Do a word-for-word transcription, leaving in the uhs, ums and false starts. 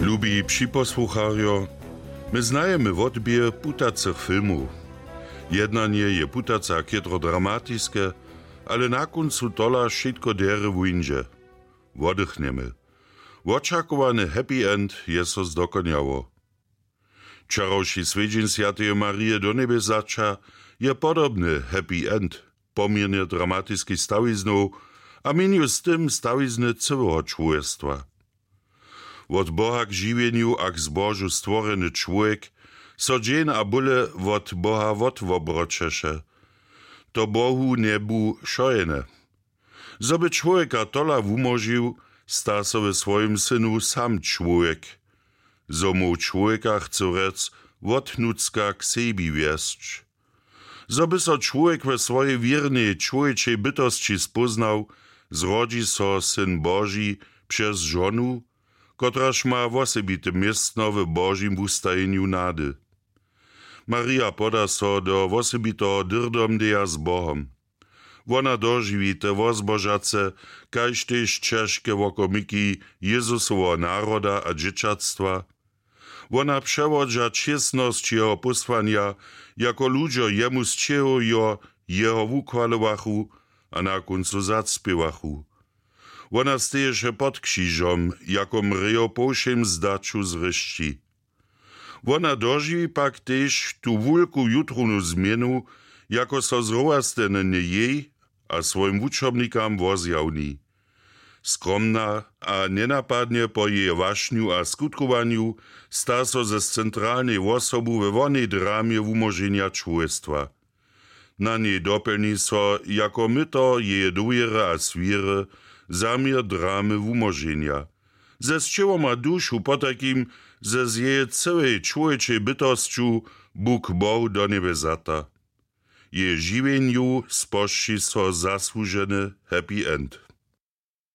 Lubi připosłucharjo, my znajemy wodbie putacych filmów. Jednanie je putaca kietro dramatiske, ale na końcu tola wszystko dere wujndzie. Wodychniemy. Oczakowany happy end je so zdokoniało. Czarowszy swiedzień Świętej Marii do niebie zacza je podobny happy end, pomiernie dramatyski stawizną, a miniu z tym stawizny całego człowiestwa. Od Boha k żywieniu a k zbożu stworzony człowiek, so dzień a byle od Boha odwobročeše. To Bohu nebu szojene. Zoby człowieka tola wumožił, sta so we swoim synu sam człowiek. Zomu człowieka chce rec od nucka k sebi wiesć. Zoby so człowiek we swojej wiernej człowieczej bytości spoznał, zrodzi so syn Boży przez żonu, kotraż ma wosebite miestno w Bożim wustajeniu nady. Maria poda so do wosebitego dyrdomdeja z Bohom. Wona doživí te wozbožace, kaž tež češke wokomiki Jezusovo naroda a dzieciactwa. Wona przewodza czesność jeho posłania, jako ludzie jemu zciehujo jeho wukwalowachu, a na końcu zacpiewachu. Wona steješe pod krzyżom, jako mrejo pošem zdaczu zryści. Wona doživí pak tež tu wulku jutrunu zmienu, jako so zrowastene nie jej, a swoim wučobnikam wozjawni. Skromna a nenapadnie po jej wašniu a skutkowaniu sta so ze centralnej osobu we wonej dramie wumożenia człowiestwa. Na niej dopełni so, jako myto jej dujere a swire, zamiar dramy wumożenia. Ze zciewoma duszu po takim, ze z jej całej człowieczej bytostju Bóg Bohu do niebe zata. Je żywieniu spości so zasłużony happy end.